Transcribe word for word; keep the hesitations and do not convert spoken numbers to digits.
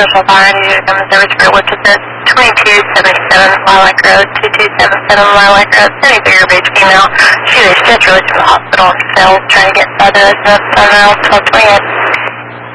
Social Fire, I need you to come to service for which is at twenty-two seventy-seven Lilac Road, twenty-two seventy-seven Lilac Road, any bigger beach female. She was just released from the hospital and fell trying to get inside the residence. Someone else was swinging.